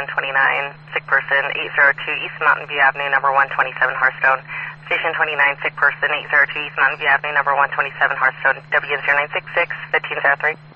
Station 29, sick person, 802 East Mountain View Avenue, number 127, Hearthstone. Station 29, sick person, 802 East Mountain View Avenue, number 127, Hearthstone. W0966, 1503.